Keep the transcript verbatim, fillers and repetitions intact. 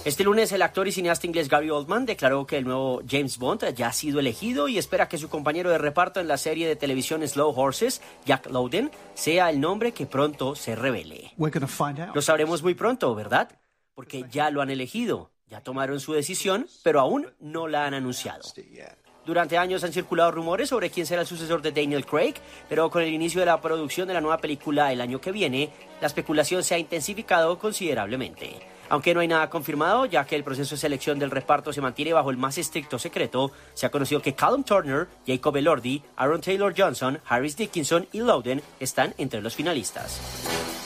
Este lunes el actor y cineasta inglés Gary Oldman declaró que el nuevo James Bond ya ha sido elegido y espera que su compañero de reparto en la serie de televisión Slow Horses, Jack Lowden, sea el nombre que pronto se revele. Lo sabremos muy pronto, ¿verdad? Porque ya lo han elegido, ya tomaron su decisión, pero aún no la han anunciado. Durante años han circulado rumores sobre quién será el sucesor de Daniel Craig, pero con el inicio de la producción de la nueva película el año que viene, la especulación se ha intensificado considerablemente. Aunque no hay nada confirmado, ya que el proceso de selección del reparto se mantiene bajo el más estricto secreto, se ha conocido que Callum Turner, Jacob Elordi, Aaron Taylor Johnson, Harris Dickinson y Lowden están entre los finalistas.